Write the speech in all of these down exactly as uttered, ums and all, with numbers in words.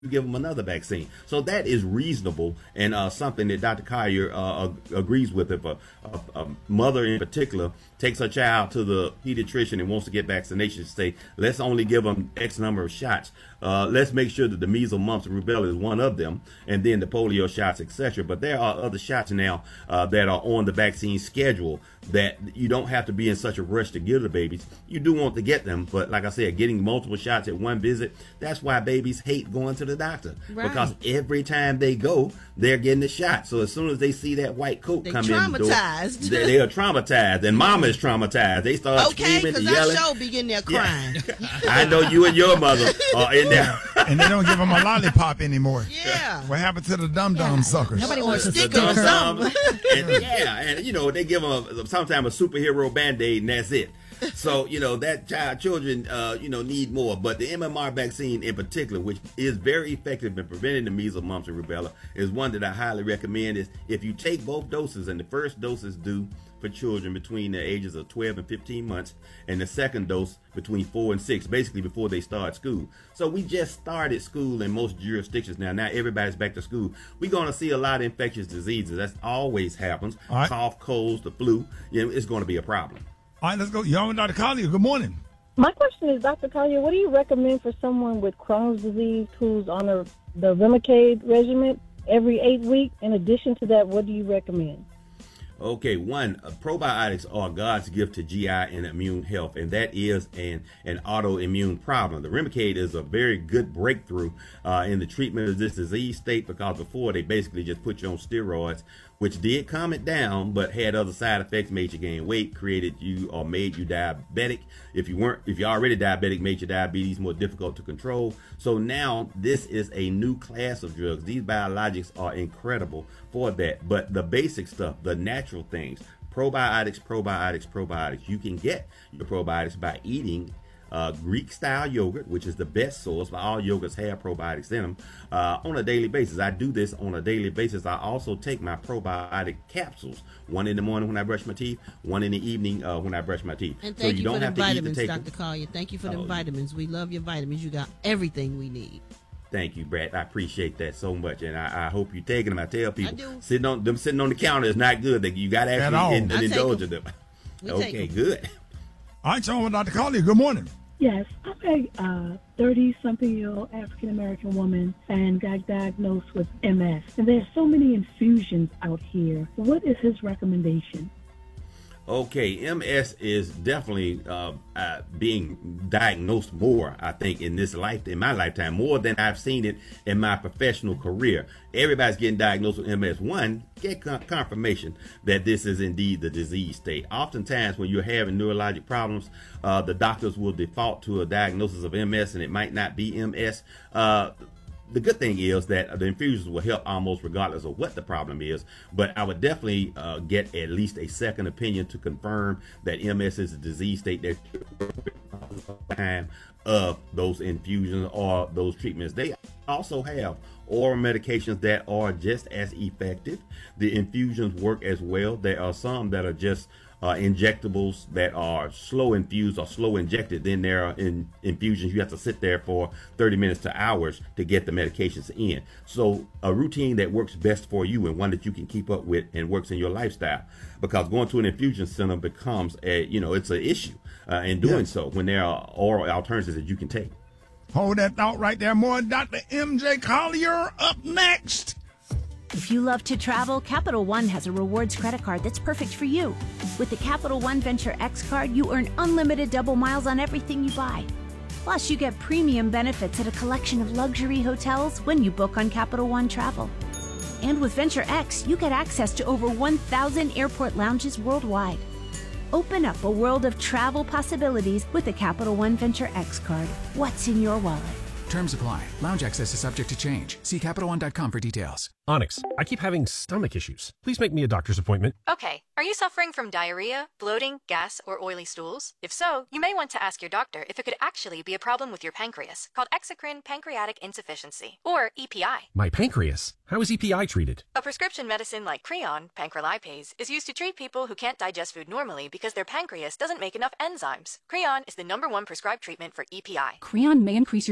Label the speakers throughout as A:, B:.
A: give them another vaccine. So that is reasonable and uh, something that Doctor Collier uh, agrees with. If a, a, a mother in particular takes her child to the pediatrician and wants to get vaccinations, say, let's only give them X number of shots. Uh, let's make sure that the measles, mumps, and rubella is one of them, and then the polio shots, et cetera. But there are other shots now uh, that are on the vaccine schedule that you don't have to be in such a rush to give the babies. You do want to get them, but like I said, getting multiple shots at one visit, that's why babies hate going to the doctor. Right. Because every time they go, they're getting the shot. So as soon as they see that white coat
B: they
A: come in the door,
B: they,
A: they are traumatized. And mama is traumatized. They start
B: okay,
A: screaming and
B: yelling.
A: Okay,
B: because I sure be getting there crying.
A: Yeah. I know you and your mother are in there.
C: And they don't give them a lollipop anymore.
B: Yeah.
C: What happened to the dum-dum
B: yeah.
C: suckers?
B: Nobody wants to stick
A: or
B: something.
A: And, yeah, and you know, they give them a, sometimes a superhero Band-Aid and that's it. So, you know, that child, children, uh, you know, need more. But the M M R vaccine in particular, which is very effective in preventing the measles, mumps, and rubella, is one that I highly recommend. Is if you take both doses, and the first dose is due for children between the ages of twelve and fifteen months, and the second dose between four and six, basically before they start school. So we just started school in most jurisdictions now. Now everybody's back to school. We're going to see a lot of infectious diseases. That always happens.
C: Right.
A: Cough, colds, the flu. You know, it's going to be a problem.
C: All right, let's go. Y'all and Doctor Collier, good morning.
D: My question is, Doctor Collier, what do you recommend for someone with Crohn's disease who's on a, the Remicade regimen every eight weeks? In addition to that, what do you recommend?
A: Okay, one, uh, probiotics are God's gift to G I and immune health, and that is an, an autoimmune problem. The Remicade is a very good breakthrough uh, in the treatment of this disease state, because before they basically just put you on steroids, which did calm it down, but had other side effects, made you gain weight, created you or made you diabetic. If you weren't, if you're already diabetic, made your diabetes more difficult to control. So now this is a new class of drugs. These biologics are incredible for that. But the basic stuff, the natural things, probiotics, probiotics, probiotics. You can get your probiotics by eating Uh, Greek-style yogurt, which is the best source, but all yogurts have probiotics in them, uh, on a daily basis. I do this on a daily basis. I also take my probiotic capsules, one in the morning when I brush my teeth, one in the evening uh, when I brush my teeth.
B: And thank
A: so you,
B: you
A: don't
B: for the
A: have
B: vitamins,
A: to eat
B: Doctor Collier. Thank you for the
A: oh,
B: vitamins. We love your vitamins. You got everything we need.
A: Thank you, Brad. I appreciate that so much, and I, I hope you're taking them. I tell people,
B: I do.
A: sitting on them sitting on the counter is not good. That you got to actually in, indulge in them.
B: We
A: okay, good.
C: All right, so Doctor Collier, good morning.
E: Yes, I'm a uh, thirty-something-year-old African-American woman and got diagnosed with M S. And there's so many infusions out here. What is his recommendation?
A: Okay, M S is definitely uh, uh, being diagnosed more, I think, in this life, in my lifetime, more than I've seen it in my professional career. Everybody's getting diagnosed with M S. One, get con- confirmation that this is indeed the disease state. Oftentimes, when you're having neurologic problems, uh, the doctors will default to a diagnosis of M S, and it might not be M S. Uh, The good thing is that the infusions will help almost regardless of what the problem is, but I would definitely uh, get at least a second opinion to confirm that M S is a disease state that time of those infusions or those treatments. They also have oral medications that are just as effective. The infusions work as well. There are some that are just Uh, injectables that are slow infused or slow injected. Then there are in infusions you have to sit there for thirty minutes to hours to get the medications in. So a routine that works best for you and one that you can keep up with and works in your lifestyle, because going to an infusion center becomes a, you know, it's an issue uh, in doing yeah. so when there are oral alternatives that you can take.
C: Hold that thought right there. More Doctor M J Collier up next.
F: If you love to travel, Capital One has a rewards credit card that's perfect for you. With the Capital One Venture X card, you earn unlimited double miles on everything you buy. Plus, you get premium benefits at a collection of luxury hotels when you book on Capital One Travel. And with Venture X, you get access to over one thousand airport lounges worldwide. Open up a world of travel possibilities with the Capital One Venture X card. What's in your wallet?
G: Terms apply. Lounge access is subject to change. See Capital One dot com for details.
H: Onyx, I keep having stomach issues. Please make me a doctor's appointment.
I: Okay. Are you suffering from diarrhea, bloating, gas, or oily stools? If so, you may want to ask your doctor if it could actually be a problem with your pancreas, called exocrine pancreatic insufficiency, or E P I.
H: My pancreas? How is E P I treated?
I: A prescription medicine like Creon, pancrelipase, is used to treat people who can't digest food normally because their pancreas doesn't make enough enzymes. Creon is the number one prescribed treatment for E P I.
J: Creon may increase your chance of fibrosis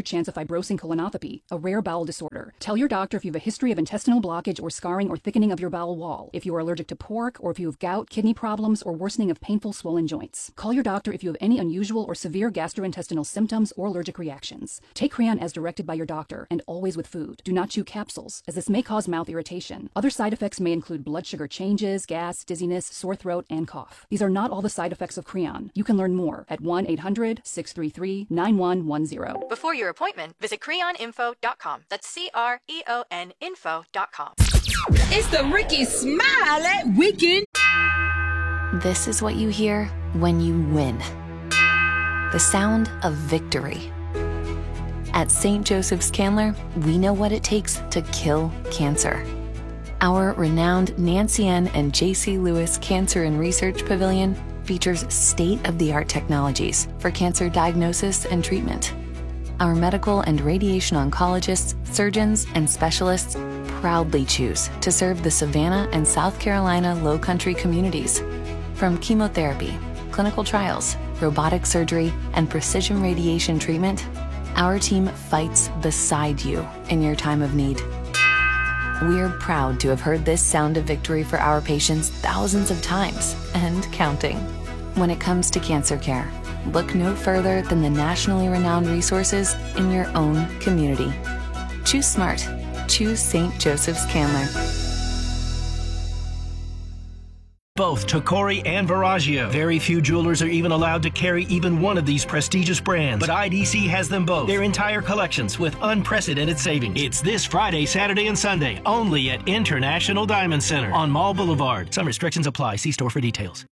J: fibrosing colonopathy, a rare bowel disorder. Tell your doctor if you have a history of intestinal blockage or scarring or thickening of your bowel wall, if you are allergic to pork, or if you have gout, kidney problems, or worsening of painful swollen joints. Call your doctor if you have any unusual or severe gastrointestinal symptoms or allergic reactions. Take Creon as directed by your doctor, and always with food. Do not chew capsules, as this may cause mouth irritation. Other side effects may include blood sugar changes, gas, dizziness, sore throat, and cough. These are not all the side effects of Creon. You can learn more at one eight hundred, six three three, nine one one zero.
I: Before your appointment, visit creon info dot com. That's C R E O N info dot com.
K: It's the Ricky Smiley Weekend.
L: This is what you hear when you win. The sound of victory. At Saint Joseph's Candler, we know what it takes to kill cancer. Our renowned Nancy N. and J C. Lewis Cancer and Research Pavilion features state-of-the-art technologies for cancer diagnosis and treatment. Our medical and radiation oncologists, surgeons, and specialists proudly choose to serve the Savannah and South Carolina Lowcountry communities. From chemotherapy, clinical trials, robotic surgery, and precision radiation treatment, our team fights beside you in your time of need. We're proud to have heard this sound of victory for our patients thousands of times and counting. When it comes to cancer care, look no further than the nationally renowned resources in your own community. Choose smart. Choose Saint Joseph's Candler.
M: Both Tacori and Veragio. Very few jewelers are even allowed to carry even one of these prestigious brands, but I D C has them both. Their entire collections with unprecedented savings. It's this Friday, Saturday, and Sunday, only at International Diamond Center on Mall Boulevard. Some restrictions apply. See store for details.